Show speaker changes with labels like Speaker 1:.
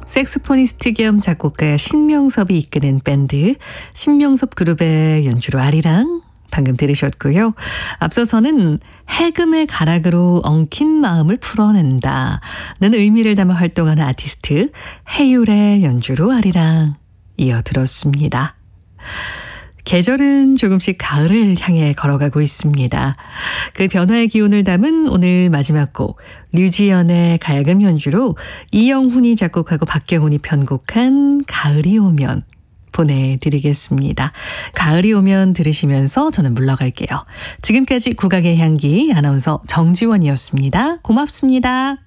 Speaker 1: 색소포니스트 겸 작곡가 신명섭이 이끄는 밴드 신명섭 그룹의 연주로 아리랑 방금 들으셨고요. 앞서서는 해금의 가락으로 엉킨 마음을 풀어낸다는 의미를 담아 활동하는 아티스트 해율의 연주로 아리랑 이어 들었습니다. 계절은 조금씩 가을을 향해 걸어가고 있습니다. 그 변화의 기운을 담은 오늘 마지막 곡 류지연의 가야금 연주로 이영훈이 작곡하고 박경훈이 편곡한 가을이 오면 보내드리겠습니다. 가을이 오면 들으시면서 저는 물러갈게요. 지금까지 국악의 향기 아나운서 정지원이었습니다. 고맙습니다.